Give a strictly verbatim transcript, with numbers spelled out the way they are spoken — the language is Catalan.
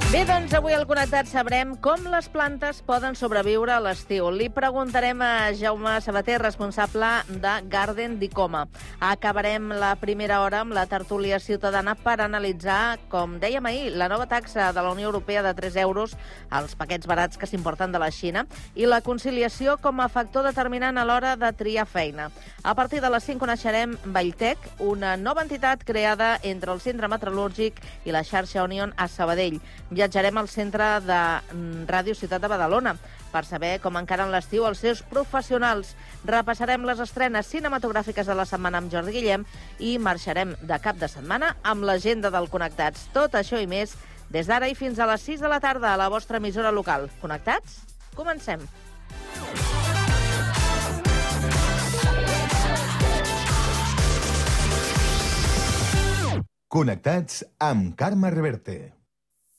Bé, doncs avui al Connectat sabrem com les plantes poden sobreviure a l'estiu. Li preguntarem a Jaume Sabater, responsable de Garden d'Icoma. Acabarem la primera hora amb la tertúlia ciutadana per analitzar, com dèiem ahir, la nova taxa de la Unió Europea de tres euros als paquets barats que s'importen de la Xina i la conciliació com a factor determinant a l'hora de triar feina. A partir de les cinc coneixerem Valltec, una nova entitat creada entre el Centre Metal·lúrgic i la xarxa Onion a Sabadell. Viatjarem al centre de Ràdio Ciutat de Badalona per saber com encaren l'estiu els seus professionals. Repassarem les estrenes cinematogràfiques de la setmana amb Jordi Guillem i marxarem de cap de setmana amb l'agenda del Connectats. Tot això i més des d'ara i fins a les sis de la tarda a la vostra emissora local. Connectats? Comencem. Connectats amb Carme Reverte.